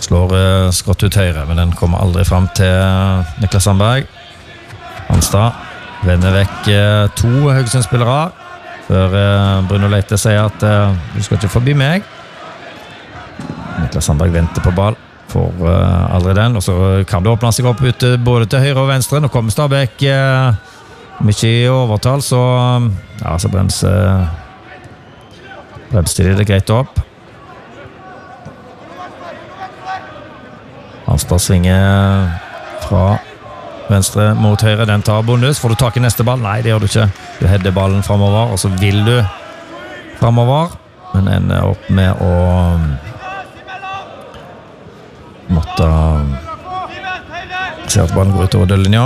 Slår skrått ut høyre, men den kommer aldri frem til Niklas Sandberg. Hanstad vender vekk 2 Haugesund-spillere før Bruno Leite sier at du skal ikke forbi meg. Niklas Sandberg venter på ball, får aldri den, og så kan det åpne seg opp ute både til høyre og venstre. Nå kommer Stabæk mye i overtall, så så bremser de det greit opp. Hanstad svinger fra venstre mot høyre, den tar Bondhus. Får du tak i neste ball? Nei, det gjør du ikke. Du header ballen fremover, og så vil du fremover, men ender opp med å måtte se at ballen går ut over døllinja.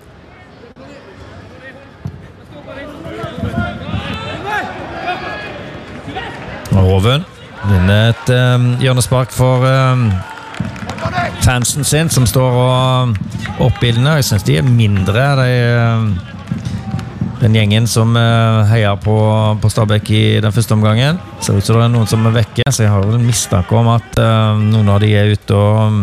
Roven vinner et hjørnespark for fansen sin som står og oppbildene. Jeg synes de mindre den gjengen som heier på Stabæk i den første omgangen. Ser ut som det noen som vekke, så jeg har vel mistanke om at noen av de ute og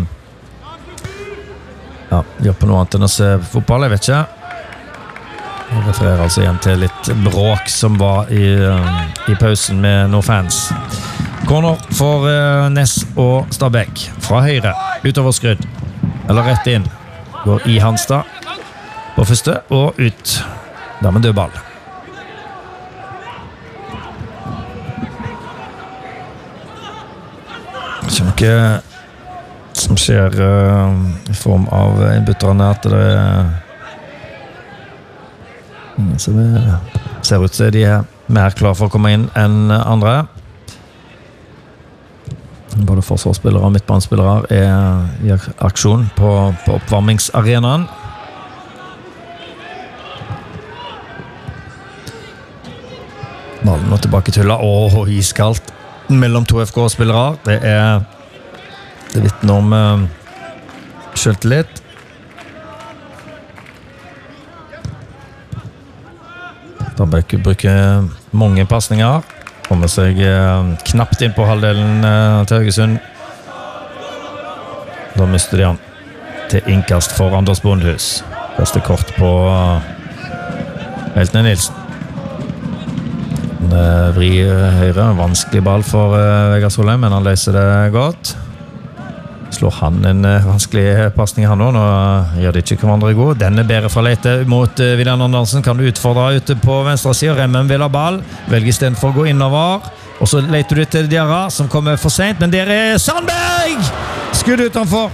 gjør på noe annet enn å se fotball, jeg vet ikke. Jeg refererer altså igjen til litt bråk som var i pausen med noen fans. Corner for Ness og Stabæk fra høyre, utover skrudd eller rett inn, går i Hanstad på første og ut, der med dødball. Det er ikke som skjer i form av innbytterne at det som ser ut til de mer klar for å komme inn enn andre. Både forsvarsspillere og midtbanespillere i aksjon på oppvarmingsarenaen. Ballen nå tilbake til Hylla. Iskaldt mellom 2 FK-spillere. Det vittner om selvtillit. Stabæk bruker mange passninger. Kommer seg knapt inn på halvdelen til Haugesund. Da mister de han til innkast for Anders Bondhus. Beste kort på Heltene Nilsen. Vri høyre, vanskelig ball for Vegard Solheim, men han løser det godt. Slår han en vanskelig passning han nå. Nå gjør de ikke hverandre god. Den bedre fra Leite mot William Andersen. Kan du utfordre ute på venstre siden. Remmen vil ha ball. Velger i stedet for å gå innover. Og så leter du til Diarra, som kommer for sent. Men der Sandberg! Skudd utenfor.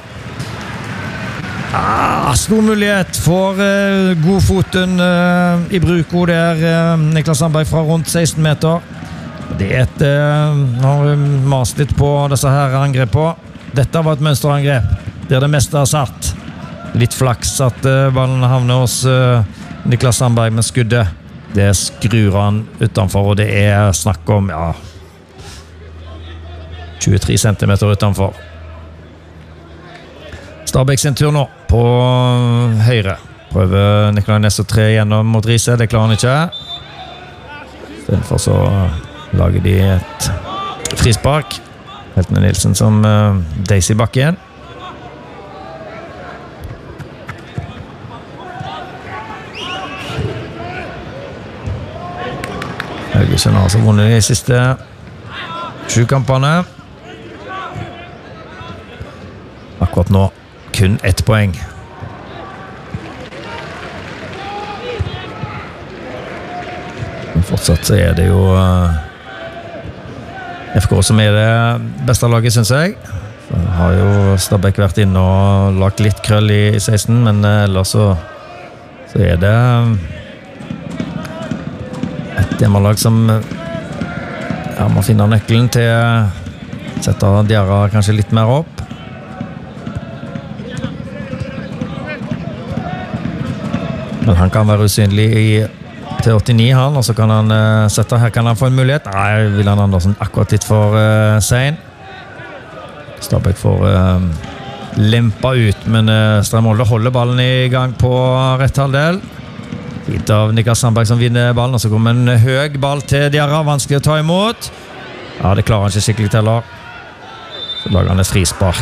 Stor mulighet for godfoten i Bruko der. Niklas Sandberg fra rundt 16 meter. Det nå har vi mast litt på disse her angrep på. Dette var et mønsterangrep der det meste er satt. Litt flaks at ballen havner hos Niklas Sandberg med skuddet. Det skrur han utenfor, og det snakk om 23 centimeter utenfor. Stabæk sin tur nå på høyre. Prøver Nikolai Ness å tre gjennom mot Riise, det klarer han ikke. Istedenfor så lager de et frispark. Heltene Nilsen som Daisy bakke igjen. Haugesund har altså vunnet de siste 7 kampene. Akkurat nå kun 1 poeng. Men fortsatt så det jo FK som det beste laget, synes jeg. Så har jo Stabæk vært inne og lagt litt krøll i 16, men ellers så det et hjemmelag som må finne nøkkelen til å sette Diarra kanskje litt mer opp. Men han kan være usynlig til 89 han, og så kan han sette, her kan han få en mulighet. Nei, William Andersen akkurat litt for sen. Stabæk får lempa ut, men Strømholde holder ballen i gang på rett halvdel. Fint av Niklas Sandberg som vinner ballen, og så kommer en høy ball til Diarra, vanskelig å ta imot. Det klarer han ikke skikkelig til heller. Så lager han et frispark